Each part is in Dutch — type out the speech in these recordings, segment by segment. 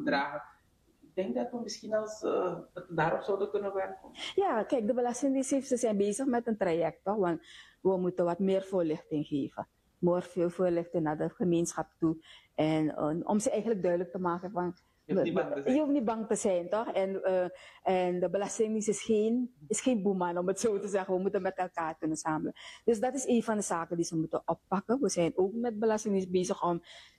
bedragen. Ik denk dat we misschien daarop zouden kunnen werken. Ja, kijk, de Belastingdienst ze zijn bezig met een traject, toch? Want we moeten wat meer voorlichting geven. Veel voorlichting naar de gemeenschap toe. En om ze eigenlijk duidelijk te maken van... Je hoeft niet bang te zijn, toch? En de Belastingdienst is geen boeman, om het zo te zeggen. We moeten met elkaar kunnen samen. Dus dat is een van de zaken die ze moeten oppakken. We zijn ook met Belastingdienst bezig om...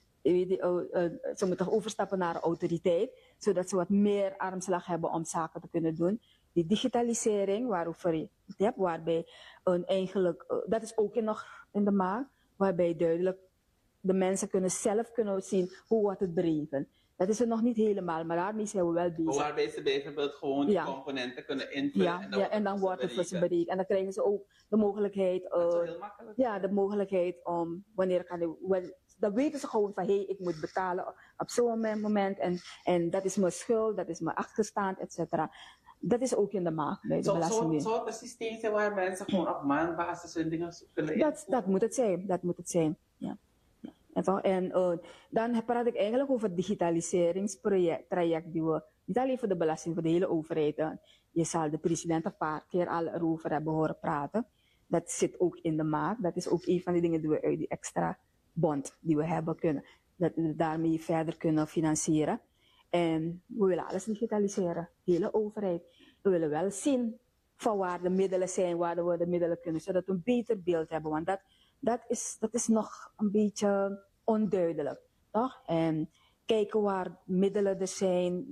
ze moeten overstappen naar autoriteit, zodat ze wat meer armslag hebben om zaken te kunnen doen. Die digitalisering, waarover je het hebt, waarbij eigenlijk, dat is ook nog in de maak, waarbij duidelijk de mensen zelf kunnen zien hoe wordt het berekend. Dat is er nog niet helemaal, maar daarmee zijn we wel bezig. Waarbij ze bijvoorbeeld gewoon die componenten kunnen invullen. En dan wordt het voor ze berekend. En dan krijgen ze ook de mogelijkheid. Dat is heel makkelijk. Ja, de mogelijkheid om dan weten ze gewoon van ik moet betalen op zo'n moment. En dat is mijn schuld, dat is mijn achterstand, et cetera. Dat is ook in de maak bij de Belastingdienst. Zou het een systeem zijn waar mensen gewoon op maandbasis hun dingen kunnen invullen? Dat moet het zijn. Ja. En dan praat ik eigenlijk over het digitaliseringstraject die we, niet alleen voor de belasting, voor de hele overheid. Je zal de president een paar keer al erover hebben horen praten. Dat zit ook in de maak. Dat is ook een van de dingen die we uit die extra bond die we hebben dat we daarmee verder kunnen financieren. En we willen alles digitaliseren, de hele overheid. We willen wel zien van waar de middelen zijn, waar we de middelen kunnen, zodat we een beter beeld hebben. Want dat is nog een beetje onduidelijk, toch? En kijken waar middelen er zijn,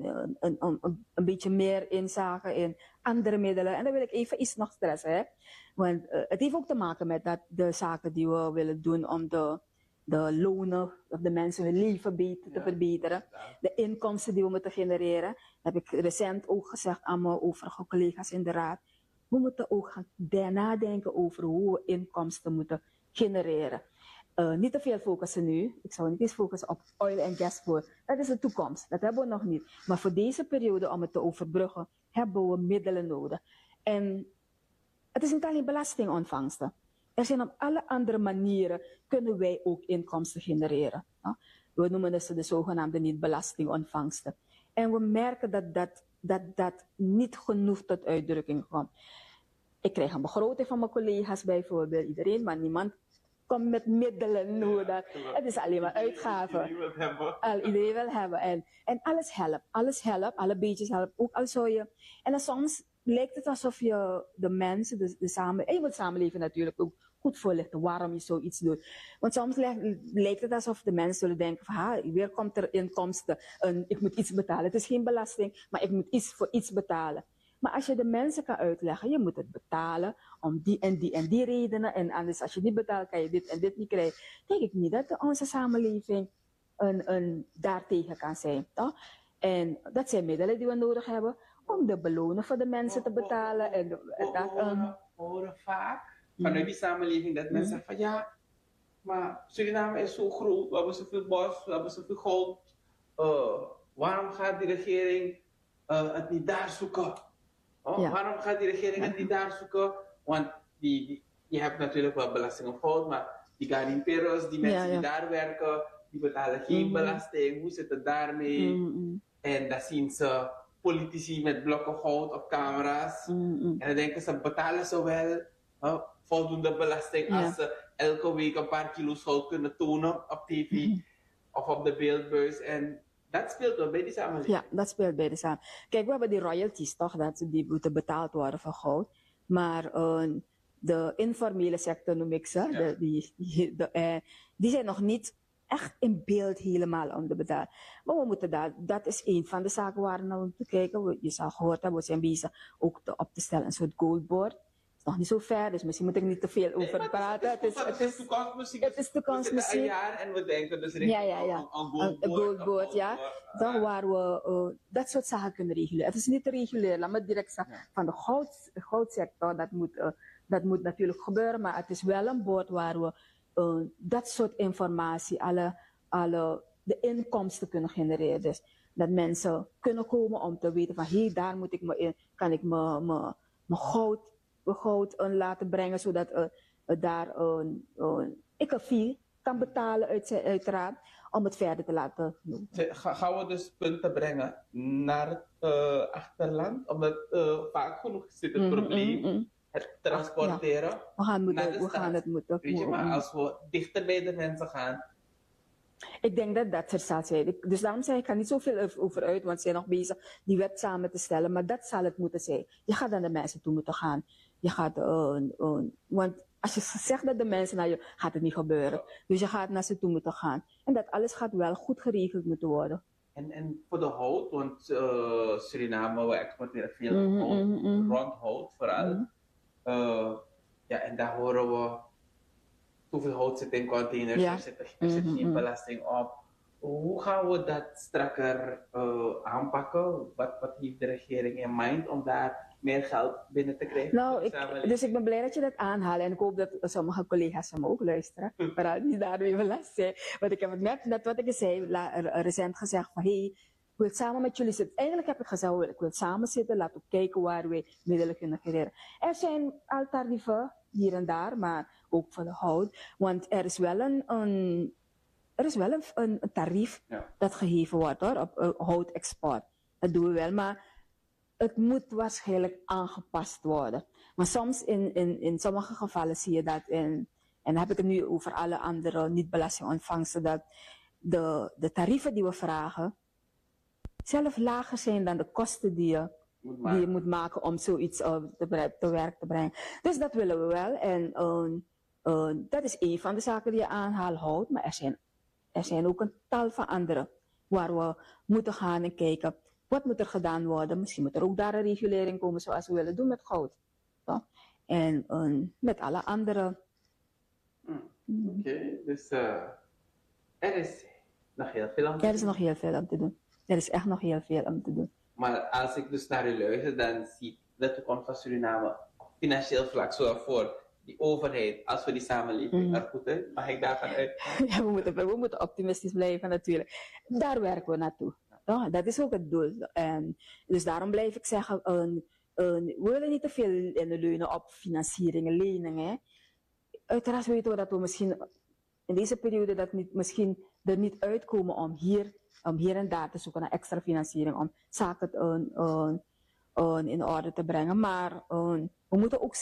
een beetje meer inzagen in andere middelen. En dan wil ik even iets nog stressen, hè? Want het heeft ook te maken met de zaken die we willen doen om de lonen of de mensen hun leven te verbeteren. De inkomsten die we moeten genereren. Dat heb ik recent ook gezegd aan mijn overige collega's in de raad. We moeten ook gaan nadenken over hoe we inkomsten moeten genereren. Niet te veel focussen nu. Ik zou niet eens focussen op oil en gas voor. Dat is de toekomst. Dat hebben we nog niet. Maar voor deze periode, om het te overbruggen, hebben we middelen nodig. En het is niet alleen belastingontvangsten. Er zijn op alle andere manieren kunnen wij ook inkomsten genereren. We noemen de zogenaamde niet-belastingontvangsten. En we merken dat niet genoeg tot uitdrukking komt. Ik krijg een begroting van mijn collega's bijvoorbeeld, iedereen, maar niemand komt met middelen nodig. Het is alleen maar uitgaven. Iedereen wil hebben. En alles helpt, alle beetjes helpen, ook al zou je. En dan soms lijkt het alsof je de mensen, je moet samenleven natuurlijk ook goed voorlichten waarom je zoiets doet. Want soms lijkt het alsof de mensen zullen denken van, weer komt er inkomsten, ik moet iets betalen. Het is geen belasting, maar ik moet voor iets betalen. Maar als je de mensen kan uitleggen, je moet het betalen om die en die en die redenen. En anders als je niet betaalt, kan je dit en dit niet krijgen. Denk ik niet dat onze samenleving daartegen kan zijn. Toch? En dat zijn middelen die we nodig hebben om de belonen voor de mensen te betalen. We horen vaak vanuit die samenleving dat mensen zeggen van maar Suriname is zo groot, we hebben zoveel bos, we hebben zoveel goud. Waarom gaat die regering het niet daar zoeken? Waarom gaat die regering het niet daar zoeken? Want je hebt natuurlijk wel belasting op goud, maar die garimperos, die mensen die daar werken, die betalen geen belasting. Hoe zit het daarmee? En dan zien ze politici met blokken goud op camera's. En dan denken ze, betalen ze wel voldoende belasting als ze elke week een paar kilo goud kunnen tonen op tv of op de beeldbuis. En dat speelt wel bij die samenleving. Ja, dat speelt bij de samenleving. Kijk, we hebben die royalties toch, die moeten betaald worden voor goud. Maar de informele sector noem ik ze, die zijn nog niet echt in beeld helemaal om te betalen. Maar we moeten dat is een van de zaken waar we naar moeten kijken. Je zal gehoord hebben, we zijn bezig ook op te stellen een soort goldboard. Het is nog niet zo ver, dus misschien moet ik niet te veel over praten. Het is toekomstmuziek. Het is toekomstmuziek. We zitten een jaar en we denken dus richting een goldboard. Ja. Dan waar we dat soort zaken kunnen reguleren. Het is niet te reguleren, laat me direct zeggen. Van de goudsector, dat moet natuurlijk gebeuren, maar het is wel een board waar we dat soort informatie, de inkomsten kunnen genereren. Dus dat mensen kunnen komen om te weten van daar moet ik kan ik mijn goud laten brengen, zodat daar ik een fee kan betalen uiteraard, om het verder te laten lopen. Gaan we dus punten brengen naar het achterland? Omdat vaak genoeg zit het probleem, het transporteren naar de We gaan stad. het moeten. Weet je, maar als we dichter bij de mensen gaan. Ik denk dat dat er zal zijn. Dus daarom zeg ik ga niet zoveel over uit, want ze zijn nog bezig die wet samen te stellen. Maar dat zal het moeten zijn. Je gaat naar de mensen toe moeten gaan. Je gaat, want als je zegt dat de mensen naar je, gaat het niet gebeuren. Dus je gaat naar ze toe moeten gaan. En dat alles gaat wel goed geregeld moeten worden. En voor de hout, want Suriname, we exporteren veel hout, rondhout vooral. Ja, en daar horen we hoeveel hout zit in containers, er zit geen belasting op. Hoe gaan we dat strakker aanpakken? Wat heeft de regering in mind om daar meer geld binnen te krijgen? Nou, dus ik ben blij dat je dat aanhaalt en ik hoop dat sommige collega's hem ook luisteren. Maar niet daarmee belast zijn. Want ik heb het net wat ik zei, recent gezegd van hey, ik wil samen met jullie zitten. Eigenlijk heb ik gezegd, ik wil samen zitten, laten we kijken waar we middelen kunnen creëren. Er zijn al tarieven hier en daar, maar ook voor de hout. Want er is wel een tarief dat gegeven wordt hoor, op houtexport. Dat doen we wel, maar het moet waarschijnlijk aangepast worden. Maar soms in sommige gevallen zie je dat en dan heb ik het nu over alle andere niet-belastingontvangsten, dat de tarieven die we vragen zelf lager zijn dan de kosten die je moet maken om zoiets te werk te brengen. Dus dat willen we wel. En dat is een van de zaken die je aanhaalt, hout. Maar er zijn ook een tal van andere waar we moeten gaan en kijken. Wat moet er gedaan worden? Misschien moet er ook daar een regulering komen zoals we willen doen met goud. Toch? En met alle andere. Oké, dus er is nog heel veel aan te doen. Er is nog heel veel aan te doen. Er is echt nog heel veel aan te doen. Maar als ik dus naar u luister, dan ziet de toekomst van Suriname financieel vlak zo voor die overheid als voor die samenleving er goed uit. Mag ik daarvan uit? Ja, we moeten optimistisch blijven natuurlijk. Daar werken we naartoe. Ja, dat is ook het doel. Dus daarom blijf ik zeggen, we willen niet te veel leunen op financieringen, leningen. Uiteraard weten we dat we misschien in deze periode dat misschien er niet uitkomen om hier en daar te zoeken naar extra financiering, om zaken in orde te brengen. Maar we moeten ook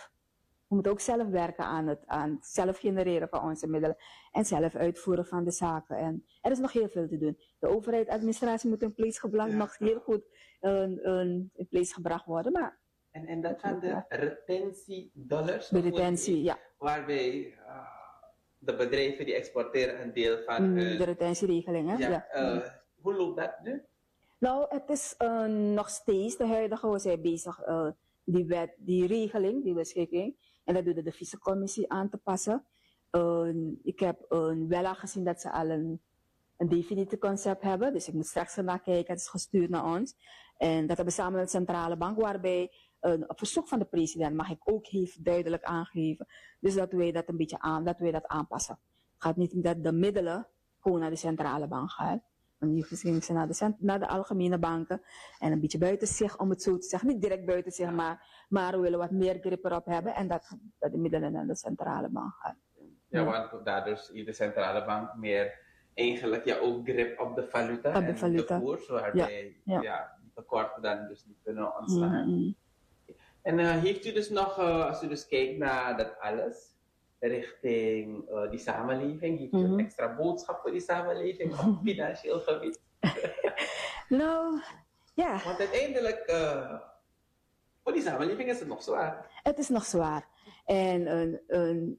zelf werken aan het zelf genereren van onze middelen en zelf uitvoeren van de zaken. En er is nog heel veel te doen. De overheid, administratie moet in place gebracht, nog heel goed in place gebracht worden. Maar en dat van de retentiedollars? De retentie, ja. Waarbij de bedrijven die exporteren een deel van de retentieregeling, hè? Ja. Hoe loopt dat nu? Nou, het is nog steeds de huidige, we zijn bezig die regeling, die beschikking. En dat doet de Vice-commissie aan te passen. Ik heb wel al gezien dat ze al een definitief concept hebben. Dus ik moet straks naar kijken. Het is gestuurd naar ons. En dat hebben we samen met de centrale bank, waarbij op verzoek van de president mag ik ook heel duidelijk aangeven. Dus dat wij dat een beetje aanpassen. Het gaat niet dat de middelen gewoon naar de centrale bank gaan. Want nu gingen ze naar de algemene banken en een beetje buiten zich, om het zo te zeggen. Niet direct buiten zich, maar we willen wat meer grip erop hebben en dat de middelen naar de centrale bank gaan. Ja, want daardoor heeft de centrale bank meer eigenlijk ook grip op de valuta en de koers, waarbij die tekorten dan dus niet kunnen ontstaan. En heeft u dus nog, als u dus kijkt naar dat alles, richting die samenleving, heeft u een extra boodschap voor die samenleving op financieel gebied? Nou, ja. Want uiteindelijk, voor die samenleving is het nog zwaar. Het is nog zwaar. En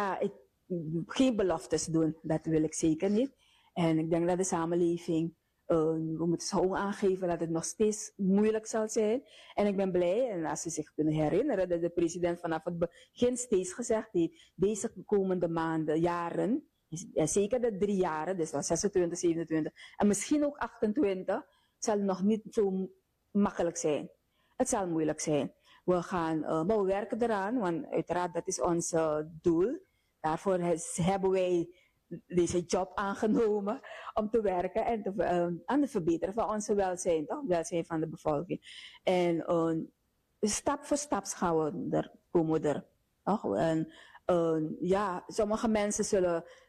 geen beloftes doen, dat wil ik zeker niet. En ik denk dat de samenleving, we moeten zo aangeven dat het nog steeds moeilijk zal zijn. En ik ben blij, en als ze zich kunnen herinneren, dat de president vanaf het begin steeds gezegd heeft, deze komende maanden, jaren, zeker de 3 jaren, dus dan 26, 27 en misschien ook 28, zal nog niet zo makkelijk zijn. Het zal moeilijk zijn. Maar we werken eraan, want uiteraard dat is ons doel. Daarvoor hebben wij deze job aangenomen om te werken en aan het verbeteren van onze welzijn, toch? Welzijn van de bevolking. En stap voor stap komen we er. Toch? En sommige mensen zullen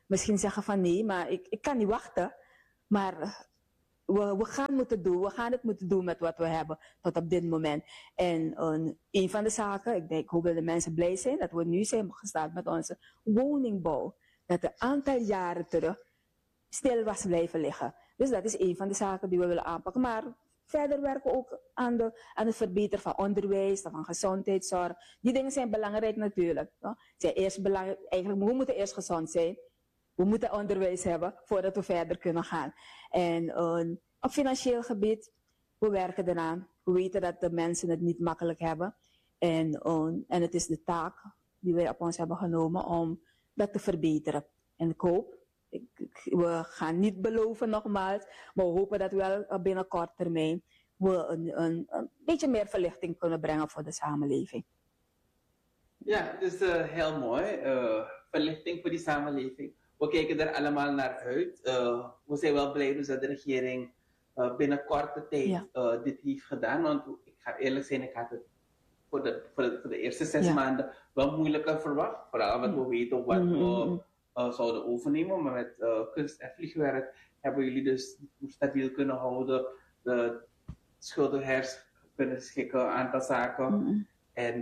misschien zeggen van nee, maar ik kan niet wachten. Maar we gaan het moeten doen met wat we hebben tot op dit moment. En een van de zaken, ik hoop dat de mensen blij zijn dat we nu zijn gestart met onze woningbouw. Dat een aantal jaren terug stil was blijven liggen. Dus dat is een van de zaken die we willen aanpakken. Maar verder werken we ook aan het verbeteren van onderwijs, van gezondheidszorg. Die dingen zijn belangrijk natuurlijk. No? Eigenlijk, we moeten eerst gezond zijn. We moeten onderwijs hebben voordat we verder kunnen gaan. En op financieel gebied, we werken eraan. We weten dat de mensen het niet makkelijk hebben. En het is de taak die wij op ons hebben genomen om dat te verbeteren. En ik hoop, we gaan niet beloven nogmaals, maar we hopen dat we wel binnen kort termijn we een beetje meer verlichting kunnen brengen voor de samenleving. Ja, dus heel mooi. Verlichting voor die samenleving. We kijken er allemaal naar uit. We zijn wel blij dus dat de regering binnen korte tijd dit heeft gedaan. Want ik ga eerlijk zijn, ik had het voor de eerste 6 maanden wel moeilijker verwacht. Vooral wat we weten wat we zouden overnemen. Maar met kunst en vliegwerk hebben jullie dus stabiel kunnen houden. De schuldenhers kunnen schikken, een aantal zaken. En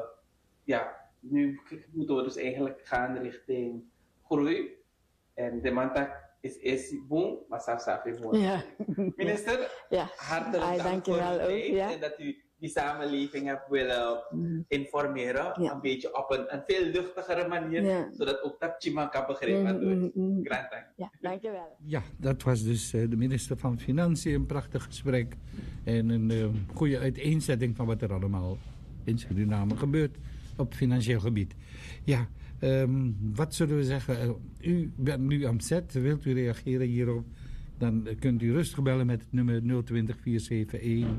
nu moeten we dus eigenlijk gaan richting groei. En de mantak is boom, maar zelfs even boom. Minister, hartelijk dank voor uw tijd en dat u die samenleving hebt willen informeren. Een beetje op een veel luchtigere manier, zodat ook Tapchima kan begrijpen. Grand dank. Ja, dankjewel. Ja, dat was dus de minister van Financiën. Een prachtig gesprek en een goede uiteenzetting van wat er allemaal in Suriname gebeurt op financieel gebied. Ja, wat zullen we zeggen? U bent nu aan het zet. Wilt u reageren hierop? Dan kunt u rustig bellen met het nummer 020 471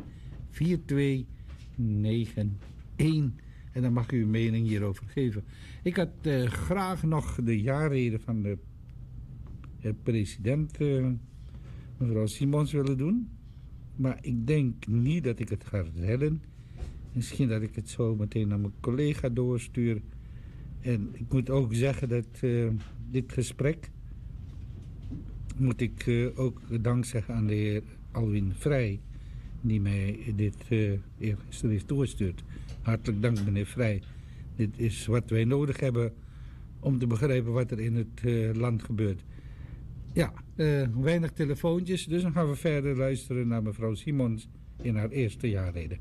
4291. En dan mag u uw mening hierover geven. Ik had graag nog de jaarrede van de president, mevrouw Simons, willen doen. Maar ik denk niet dat ik het ga redden. Misschien dat ik het zo meteen naar mijn collega doorstuur. En ik moet ook zeggen dat dit gesprek moet ik ook dank zeggen aan de heer Alwin Vrij, die mij dit eergisteren heeft doorgestuurd. Hartelijk dank, meneer Vrij. Dit is wat wij nodig hebben om te begrijpen wat er in het land gebeurt. Ja, weinig telefoontjes, dus dan gaan we verder luisteren naar mevrouw Simons in haar eerste jaarrede.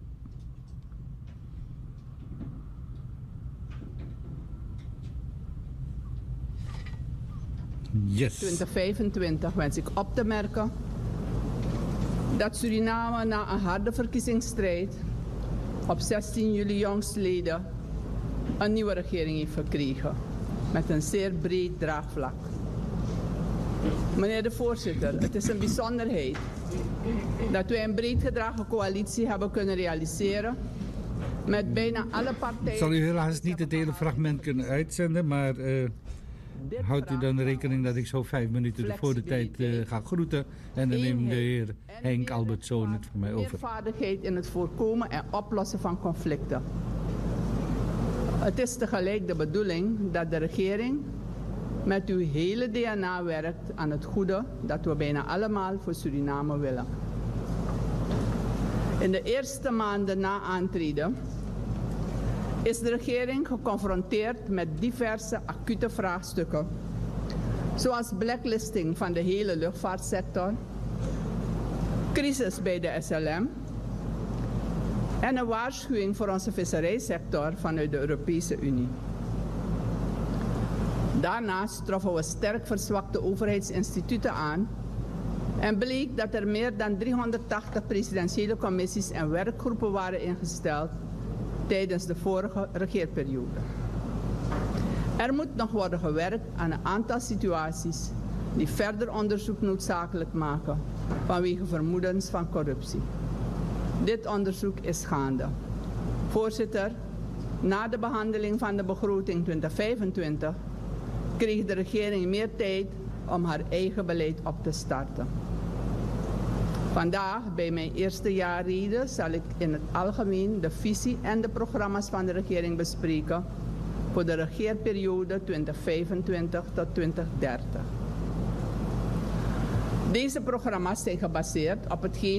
Yes. 2025 wens ik op te merken dat Suriname na een harde verkiezingsstrijd op 16 juli jongstleden een nieuwe regering heeft gekregen met een zeer breed draagvlak. Meneer de voorzitter, het is een bijzonderheid dat wij een breed gedragen coalitie hebben kunnen realiseren met bijna alle partijen. Ik zal u helaas niet het hele fragment kunnen uitzenden, maar houdt u dan rekening dat ik zo 5 minuten voor de tijd ga groeten en dan neemt de heer Henk Albertzoon het voor mij over. Meervaardigheid in het voorkomen en oplossen van conflicten. Het is tegelijk de bedoeling dat de regering met uw hele DNA werkt aan het goede dat we bijna allemaal voor Suriname willen. In de eerste maanden na aantreden is de regering geconfronteerd met diverse acute vraagstukken, zoals blacklisting van de hele luchtvaartsector, crisis bij de SLM en een waarschuwing voor onze visserijsector vanuit de Europese Unie. Daarnaast troffen we sterk verzwakte overheidsinstituten aan en bleek dat er meer dan 380 presidentiële commissies en werkgroepen waren ingesteld tijdens de vorige regeerperiode. Er moet nog worden gewerkt aan een aantal situaties die verder onderzoek noodzakelijk maken vanwege vermoedens van corruptie. Dit onderzoek is gaande. Voorzitter, na de behandeling van de begroting 2025 kreeg de regering meer tijd om haar eigen beleid op te starten. Vandaag, bij mijn eerste jaarrede, zal ik in het algemeen de visie en de programma's van de regering bespreken voor de regeerperiode 2025 tot 2030. Deze programma's zijn gebaseerd op hetgeen